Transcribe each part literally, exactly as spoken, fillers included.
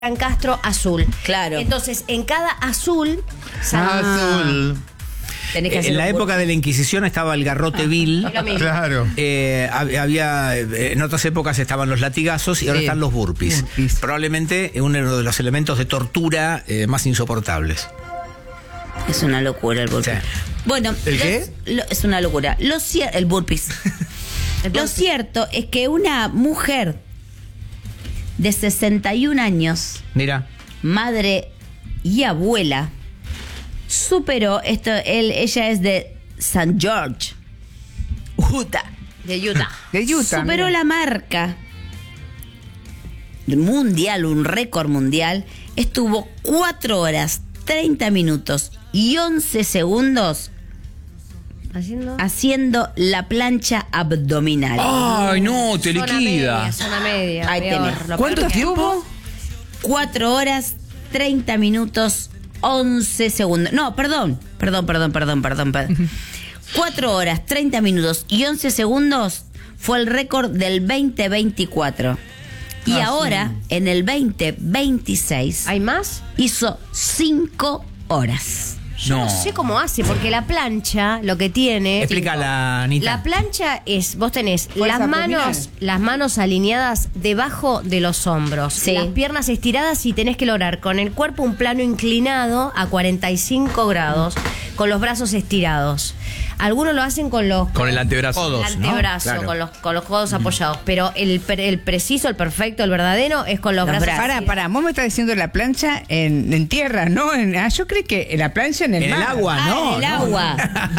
San Castro azul. Claro. Entonces, en cada azul... Azul. Tenés que hacer en la un época de la Inquisición estaba el garrote vil. Claro. Eh, había, en otras épocas estaban los latigazos y ahora Sí. están los burpees. Burpees. Probablemente uno de los elementos de tortura eh, más insoportables. Es una locura el burpees. Sí. Bueno, ¿El lo- qué? lo- es una locura. Lo cier- el burpees. Lo cierto es que una mujer de sesenta y un años, Mira. madre y abuela, superó esto. Él, ella es de San George, Utah. De Utah. De Utah. Superó mira. la marca mundial, un récord mundial. Estuvo cuatro horas, treinta minutos y once segundos Haciendo... haciendo la plancha abdominal. Ay, no, te Zona liquida. media, zona media. Ahí peor. tenés. Lo ¿Cuánto peor que- tiempo? Cuatro horas, treinta minutos, once segundos. No, perdón, perdón, perdón, perdón, perdón. perdón. Cuatro horas, treinta minutos y once segundos fue el récord del veinte veinticuatro. Y Ah, ahora, en el veinte veintiséis, ¿Hay más? hizo cinco horas. Yo no. No. sé cómo hace, porque la plancha lo que tiene... Explícala, Anita. La plancha es, vos tenés Fuerza las manos, abdominal. las manos alineadas debajo de los hombros, Sí. las piernas estiradas y tenés que lograr con el cuerpo un plano inclinado a cuarenta y cinco grados, con los brazos estirados. Algunos lo hacen con los Con el antebrazo. Codos, el ¿no? antebrazo, Claro. con los con los codos apoyados, pero el, pre- el preciso, el perfecto, el verdadero es con los, Los brazos. brazos. Para, para, vos me estás diciendo la plancha en, en tierra, ¿no? En, ah, yo creo que la plancha en el En el mar. agua, Ah, no. en el no. agua.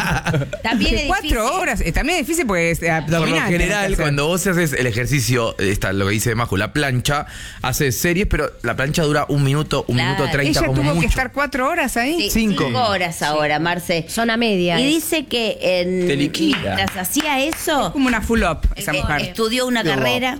También es Cuatro difícil. horas. Eh, también es difícil porque es Por lo abdominal. tenés que general, hacer. cuando vos haces el ejercicio, está lo que dice Maju, la plancha, haces series, pero la plancha dura un minuto, un Claro. minuto treinta Ella como tuvo mucho. que estar cuatro horas ahí. Sí, Cinco. cinco horas ahora, Marce. Zona media. Y es. dice que en, Te liquida. mientras hacía eso, Como una full up esa eh, mujer. estudió una carrera,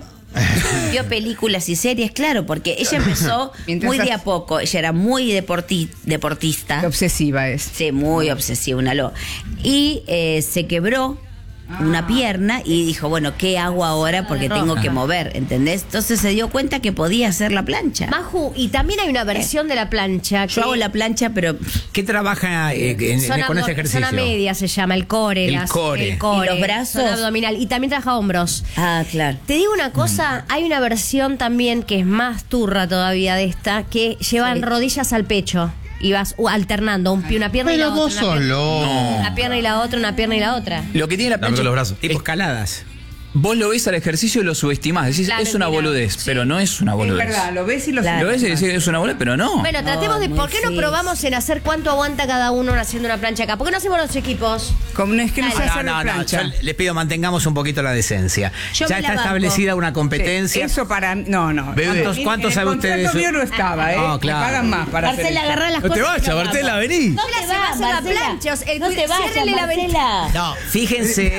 vio películas y series, claro, porque ella empezó Mientras muy de hace- a poco. Ella era muy deporti- deportista. Qué obsesiva es. Sí, muy obsesiva, una lo. Y eh, se quebró una pierna y dijo, bueno, ¿qué hago ahora? Porque tengo que mover, ¿entendés? Entonces se dio cuenta que podía hacer la plancha. Maju, y también hay una versión de la plancha. Yo hago la plancha, pero ¿Qué trabaja eh, en- Zona con este abdo- ejercicio? Zona media se llama, el core. El las- core. el core, ¿Y los brazos? zona abdominal. Y también trabaja hombros. ah, claro. Te digo una cosa, hay una versión también que es más turra todavía de esta, que llevan Sí. rodillas al pecho y vas uh, alternando un pie, una pierna y la Pero otra. vos una pierna- solo. Una pierna y la otra, una pierna y la otra. Lo que tiene la Dame plancha con los brazos. Tipo escaladas. vos lo ves al ejercicio y lo subestimás. Decís, Claro, es una mira, boludez, sí. pero no es una Es boludez. verdad, lo ves y lo Claro. Lo ves y decís, es una boludez, pero no. Bueno, tratemos de, muy ¿por qué no difícil. probamos en hacer cuánto aguanta cada uno haciendo una plancha acá? ¿Por qué no hacemos los equipos? Como no es que no sé No, hacer no, no, plancha. yo les pido mantengamos un poquito la decencia. Yo ya me la está banco. establecida una Sí, competencia. eso para no, no. Bebé. ¿Cuántos- En- cuántos en sabe el usted de contrato eso? mío no estaba, ¿eh? No, Me claro. pagan más para hacer Marcela, eso. agarrá las No te cosas. vayas, y nos Marcela, vamos. vení. No te vas, vas a la Marcela. plancha, o sea, el- No te vayas, ciérrale la Marcela. No, fíjense,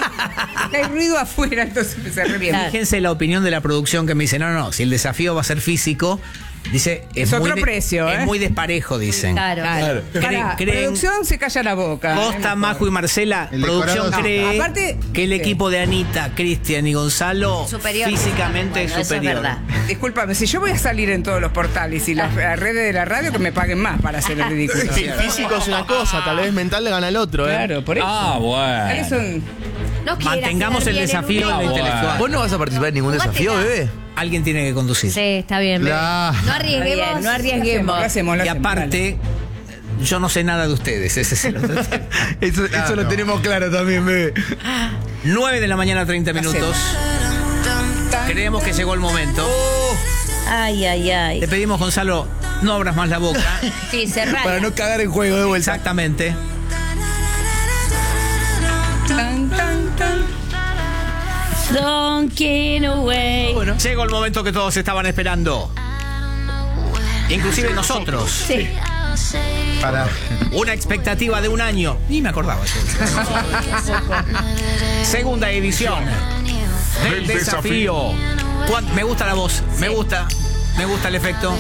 Hay ruido afuera, entonces se revienta. fíjense la opinión de la producción que me dice, no, no, si el desafío va a ser físico, dice, es, Es otro muy de- precio, es ¿eh? muy desparejo, dicen. Claro. Claro. Creen- Para, creen- producción se calla la boca. Costa, ¿eh? Majo y Marcela, El producción decorado- cree No, aparte- que el sí. equipo de Anita, Cristian y Gonzalo Superior. físicamente Bueno, eso es superior. verdad. Discúlpame, si yo voy a salir en todos los portales y las las redes de la radio, que me paguen más para hacer el ridículo. Sí, físico es una cosa, tal vez mental le gana al otro, ¿eh? Claro, por eso. Ah, bueno. Es un- No quieras Mantengamos quedar el bien en desafío un de la grupo. intelectual. ¿Vos no vas a participar en ningún Jugátela. desafío, bebé? Alguien tiene que conducir. Sí, está bien. bebé. La- No Está arriesguemos. bien, no Lo arriesguemos. hacemos, lo Y hacemos, aparte, yo no sé nada de ustedes. Ese es el otro tema. Eso, eso lo tenemos claro también, bebé. nueve de la mañana, treinta minutos. Creemos que llegó el momento. Ay, ay, ay. Te pedimos, Gonzalo, no abras más la boca. Sí, cerrá. Para no cagar en juego de vuelta. Exactamente. Tan, tan, tan. Donking away. Bueno, llegó el momento que todos estaban esperando. Inclusive nosotros. Sí. Para. Una expectativa de un año. Ni me acordaba yo. Segunda edición del desafío. ¿Cuán- Me gusta la voz. Me gusta. Me gusta el efecto.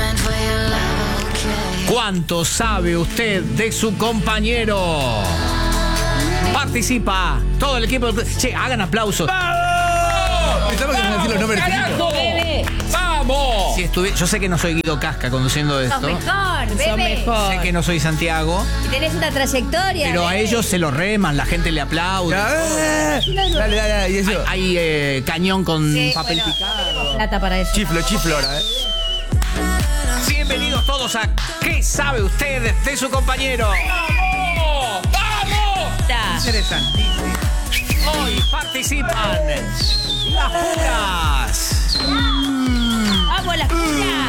¿Cuánto sabe usted de su compañero? Participa todo el equipo. Che, hagan aplausos. Pensaba que iban a decir los nombres de ¡Carajo, bebé! ¡Vamos! Si estuvi- yo sé que no soy Guido Casca conduciendo Sos esto. mejor, Sos bebé. mejor. Sé que no soy Santiago. Y tenés una trayectoria. Pero a bebé. ellos se lo reman, la gente le aplaude. Ah, Dale, dale, dale. Y eso. Hay, hay, eh, cañón con Sí, papel bueno, picado. plata para eso. Chiflo, chiflo ahora, ¿eh? Bienvenidos todos a ¿Qué sabe usted de su compañero? ¡Vamos! ¡Vamos! Está. Interesantísimo. Hoy participan las puras. ¡Vamos, las puras!